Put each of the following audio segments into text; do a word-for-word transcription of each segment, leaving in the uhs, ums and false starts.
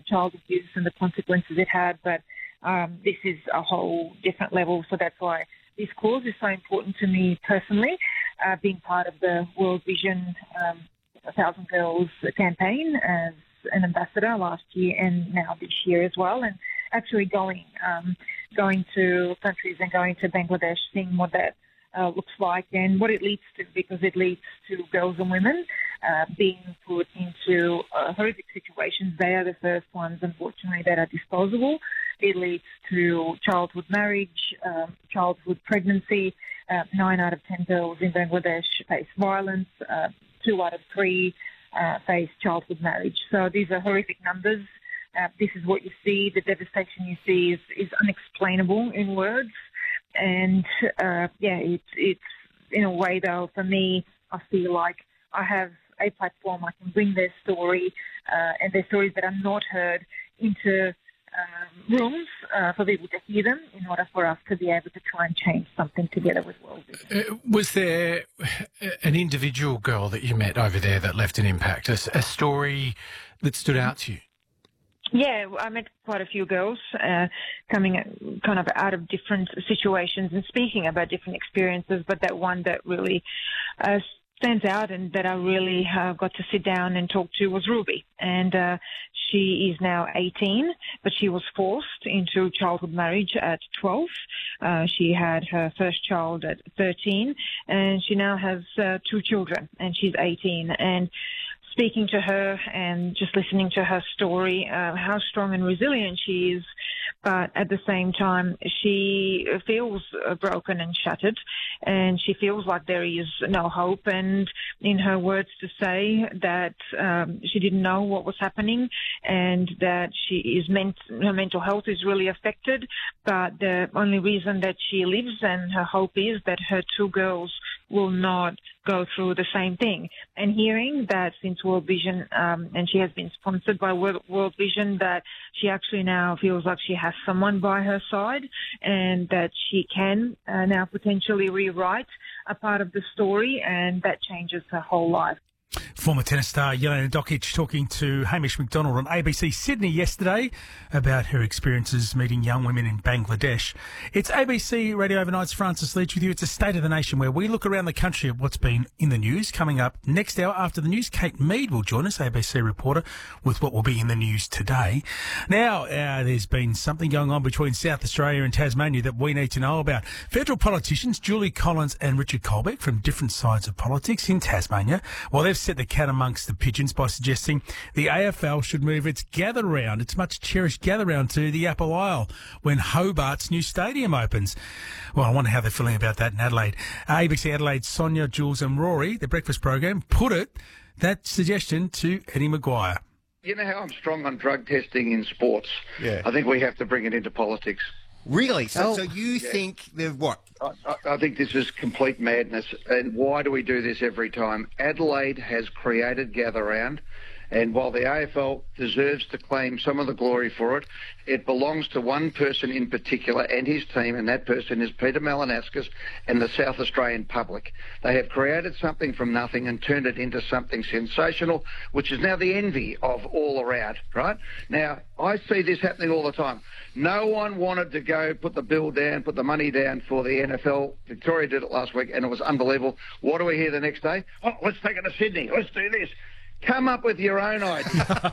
child abuse and the consequences it had, but um, this is a whole different level. So that's why this cause is so important to me personally, uh, being part of the World Vision um, one thousand Girls campaign as an ambassador last year and now this year as well, and actually going um, going to countries and going to Bangladesh, seeing what that uh, looks like and what it leads to, because it leads to girls and women uh, being put into uh, horrific situations. They are the first ones, unfortunately, that are disposable. It leads to childhood marriage, um, childhood pregnancy. Uh, nine out of ten girls in Bangladesh face violence. Uh, two out of three uh, face childhood marriage. So these are horrific numbers. Uh, this is what you see. The devastation you see is, is unexplainable in words. And, uh, yeah, it's, it's in a way, though, for me, I feel like I have a platform. I can bring their story uh, and their stories that are not heard into um, rooms uh, for people to hear them in order for us to be able to try and change something together with World Vision. Uh, was there an individual girl that you met over there that left an impact, a, a story that stood out to you? Yeah, I met quite a few girls uh, coming kind of out of different situations and speaking about different experiences, but that one that really uh, stands out and that I really uh, got to sit down and talk to was Ruby. And uh, she is now eighteen, but she was forced into childhood marriage at twelve. Uh, she had her first child at thirteen, and she now has uh, two children, and she's eighteen. And speaking to her and just listening to her story, uh, how strong and resilient she is, but at the same time, she feels uh, broken and shattered, and she feels like there is no hope. And in her words, to say that um, she didn't know what was happening and that she is meant, her mental health is really affected, but the only reason that she lives and her hope is that her two girls will not go through the same thing. And hearing that since World Vision, um, and she has been sponsored by World, World Vision, that she actually now feels like she has someone by her side and that she can uh, now potentially rewrite a part of the story, and that changes her whole life. Former tennis star Jelena Dokic talking to Hamish McDonald on A B C Sydney yesterday about her experiences meeting young women in Bangladesh. It's A B C Radio Overnight's Francis Leach with you. It's a State of the Nation where we look around the country at what's been in the news. Coming up next hour after the news, Kate Mead will join us, A B C reporter, with what will be in the news today. Now, uh, there's been something going on between South Australia and Tasmania that we need to know about. Federal politicians Julie Collins and Richard Colbeck from different sides of politics in Tasmania, well, they've set the cat amongst the pigeons by suggesting the A F L should move its gather round, its much cherished gather round, to the Apple Isle when Hobart's new stadium opens. Well, I wonder how they're feeling about that in Adelaide. Uh, A B C Adelaide's Sonia, Jules and Rory, the breakfast program, put it, that suggestion to Eddie Maguire. You know how I'm strong on drug testing in sports? Yeah. I think we have to bring it into politics. Really? So, Oh, so you yeah. think they've what? I, I, I think this is complete madness. And why do we do this every time? Adelaide has created Gather Round, and while the A F L deserves to claim some of the glory for it, it belongs to one person in particular and his team, and that person is Peter Malinauskas and the South Australian public. They have created something from nothing and turned it into something sensational, which is now the envy of all around, right? Now, I see this happening all the time. No one wanted to go put the bill down, put the money down for the N F L. Victoria did it last week, and it was unbelievable. What do we hear the next day? Oh, let's take it to Sydney. Let's do this. Come up with your own idea.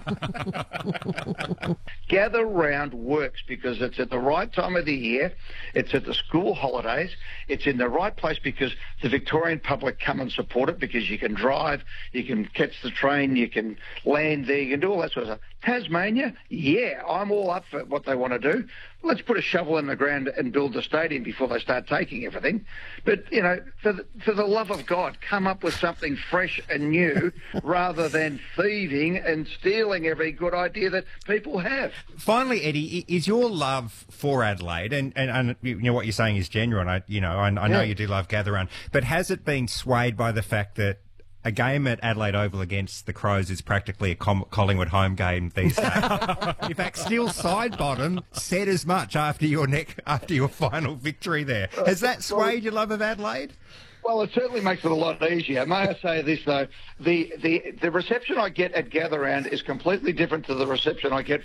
Gather Round works because it's at the right time of the year. It's at the school holidays. It's in the right place because the Victorian public come and support it, because you can drive, you can catch the train, you can land there, you can do all that sort of stuff. Tasmania, yeah, I'm all up for what they want to do. Let's put a shovel in the ground and build the stadium before they start taking everything. But, you know, for the, for the love of God, come up with something fresh and new rather than thieving and stealing every good idea that people have. Finally, Eddie, i- is your love for Adelaide, and, and, and you know what you're saying is genuine. I, you know, I, I know Yeah. you do love Gather Round, but has it been swayed by the fact that a game at Adelaide Oval against the Crows is practically a Com- Collingwood home game these days? In fact, Steele Sidebottom said as much after your neck after your final victory there. Has that swayed your love of Adelaide? Well, it certainly makes it a lot easier. May I say this, though? The, the, the reception I get at Gather Round is completely different to the reception I get